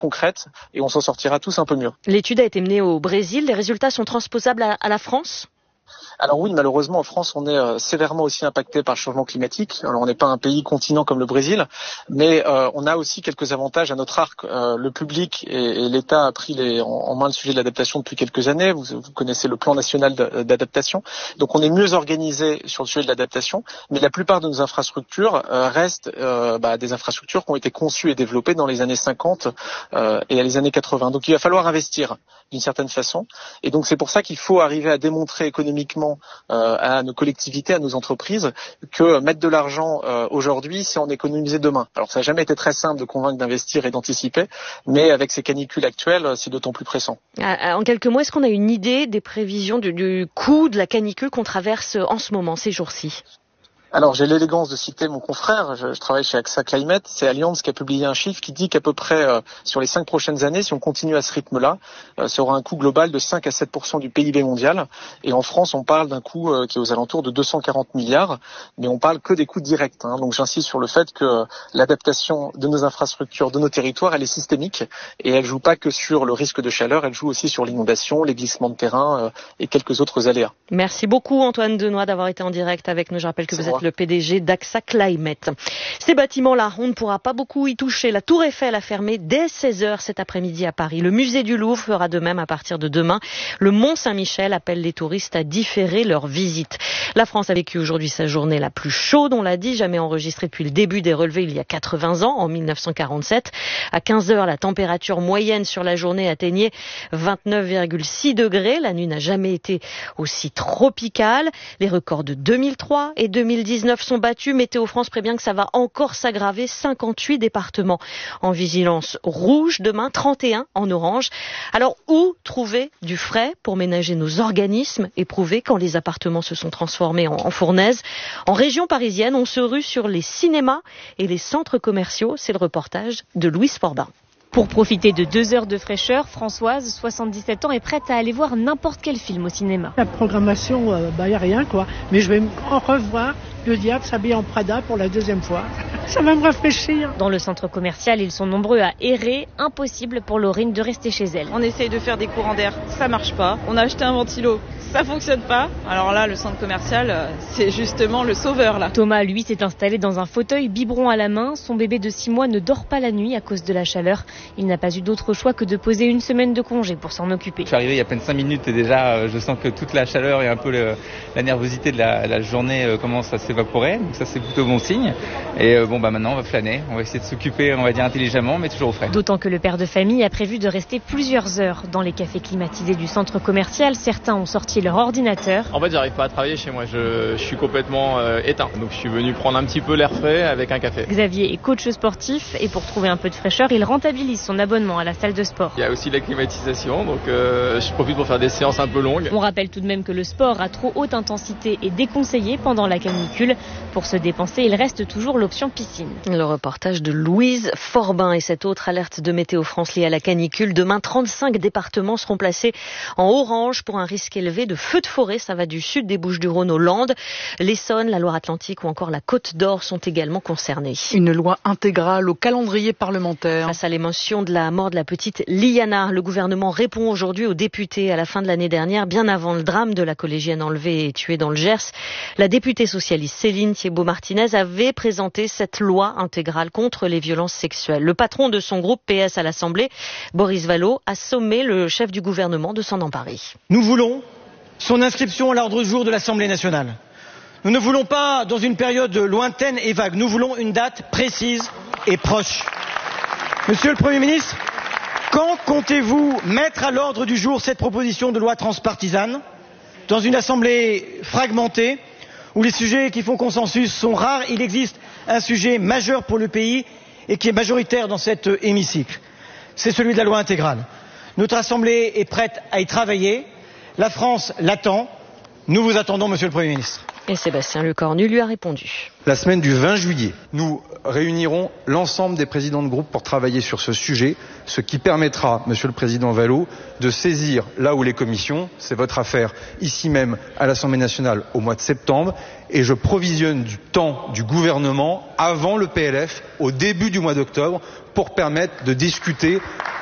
concrètes et on s'en sortira tous un peu mieux. L'étude a été menée au Brésil. Les résultats sont transposables à la France ? Alors oui, malheureusement, en France, on est sévèrement aussi impacté par le changement climatique. Alors on n'est pas un pays continent comme le Brésil, mais on a aussi quelques avantages à notre arc. Le public et l'État a pris en main le sujet de l'adaptation depuis quelques années. Vous connaissez le plan national d'adaptation. Donc on est mieux organisé sur le sujet de l'adaptation, mais la plupart de nos infrastructures restent des infrastructures qui ont été conçues et développées dans les années 50 et les années 80. Donc il va falloir investir d'une certaine façon. Et donc c'est pour ça qu'il faut arriver à démontrer économiquement à nos collectivités, à nos entreprises, que mettre de l'argent aujourd'hui, c'est en économiser demain. Alors ça n'a jamais été très simple de convaincre d'investir et d'anticiper, mais avec ces canicules actuelles, c'est d'autant plus pressant. En quelques mots, est-ce qu'on a une idée des prévisions du coût de la canicule qu'on traverse en ce moment, ces jours-ci ? Alors, j'ai l'élégance de citer mon confrère, je travaille chez AXA Climate, c'est Allianz qui a publié un chiffre qui dit qu'à peu près sur les 5 prochaines années, si on continue à ce rythme-là, ça aura un coût global de 5 à 7% du PIB mondial. Et en France, on parle d'un coût qui est aux alentours de 240 milliards, mais on parle que des coûts directs. Donc j'insiste sur le fait que l'adaptation de nos infrastructures, de nos territoires, elle est systémique et elle joue pas que sur le risque de chaleur, elle joue aussi sur l'inondation, les glissements de terrain et quelques autres aléas. Merci beaucoup Antoine Denoy d'avoir été en direct avec nous. Je rappelle que vous êtes le PDG d'AXA Climate. Ces bâtiments-là, on ne pourra pas beaucoup y toucher. La Tour Eiffel a fermé dès 16h cet après-midi à Paris. Le musée du Louvre fera de même à partir de demain. Le Mont Saint-Michel appelle les touristes à différer leur visite. La France a vécu aujourd'hui sa journée la plus chaude, on l'a dit, jamais enregistrée depuis le début des relevés il y a 80 ans, en 1947. À 15h, la température moyenne sur la journée atteignait 29,6 degrés. La nuit n'a jamais été aussi tropicale. Les records de 2003 et 2019 sont battus. Météo France prévient que ça va encore s'aggraver. 58 départements en vigilance rouge. Demain, 31 en orange. Alors, où trouver du frais pour ménager nos organismes éprouvés quand les appartements se sont transformés en fournaises? En région parisienne, on se rue sur les cinémas et les centres commerciaux. C'est le reportage de Louise Forbin. Pour profiter de 2 heures de fraîcheur, Françoise, 77 ans, est prête à aller voir n'importe quel film au cinéma. La programmation, y a rien quoi. Mais je vais en revoir Le Diable s'habille en Prada pour la 2e fois. Ça va me rafraîchir. Dans le centre commercial, ils sont nombreux à errer. Impossible pour Laurine de rester chez elle. On essaye de faire des courants d'air, ça marche pas. On a acheté un ventilo, ça fonctionne pas. Alors là, le centre commercial, c'est justement le sauveur là. Thomas, lui, s'est installé dans un fauteuil biberon à la main. Son bébé de 6 mois ne dort pas la nuit à cause de la chaleur. Il n'a pas eu d'autre choix que de poser une semaine de congé pour s'en occuper. Je suis arrivé il y a à peine 5 minutes et déjà je sens que toute la chaleur et un peu la nervosité de la journée commence à s'évaporer. Donc ça c'est plutôt bon signe. Et maintenant on va flâner, on va essayer de s'occuper, on va dire intelligemment, mais toujours au frais. D'autant que le père de famille a prévu de rester plusieurs heures dans les cafés climatisés du centre commercial. Certains ont sorti leur ordinateur. En fait j'arrive pas à travailler chez moi, je suis complètement éteint. Donc je suis venu prendre un petit peu l'air frais avec un café. Xavier est coach sportif et pour trouver un peu de fraîcheur, il rentabilise son abonnement à la salle de sport. Il y a aussi la climatisation, donc je profite pour faire des séances un peu longues. On rappelle tout de même que le sport à trop haute intensité est déconseillé pendant la canicule. Pour se dépenser, il reste toujours l'option piscine. Le reportage de Louise Forbin et cette autre alerte de Météo France liée à la canicule. Demain, 35 départements seront placés en orange pour un risque élevé de feux de forêt. Ça va du sud des Bouches-du-Rhône aux Landes. L'Essonne, la Loire-Atlantique ou encore la Côte d'Or sont également concernés. Une loi intégrale au calendrier parlementaire. Face à l'émotion de la mort de la petite Liana, le gouvernement répond aujourd'hui aux députés. À la fin de l'année dernière, bien avant le drame de la collégienne enlevée et tuée dans le Gers, la députée socialiste Céline Thiebaud-Martinez avait présenté cette loi intégrale contre les violences sexuelles. Le patron de son groupe PS à l'Assemblée, Boris Vallaud, a sommé le chef du gouvernement de s'en emparer. Nous voulons son inscription à l'ordre du jour de l'Assemblée nationale. Nous ne voulons pas dans une période lointaine et vague. Nous voulons une date précise et proche. Monsieur le Premier ministre, quand comptez-vous mettre à l'ordre du jour cette proposition de loi transpartisane dans une assemblée fragmentée où les sujets qui font consensus sont rares? Il existe un sujet majeur pour le pays et qui est majoritaire dans cet hémicycle. C'est celui de la loi intégrale. Notre assemblée est prête à y travailler. La France l'attend. Nous vous attendons, monsieur le Premier ministre. Et Sébastien Lecornu lui a répondu. La semaine du 20 juillet, nous réunirons l'ensemble des présidents de groupe pour travailler sur ce sujet, ce qui permettra, Monsieur le Président Vallot, de saisir là où les commissions, c'est votre affaire, ici même à l'Assemblée nationale au mois de septembre, et je provisionne du temps du gouvernement avant le PLF, au début du mois d'octobre, pour permettre de discuter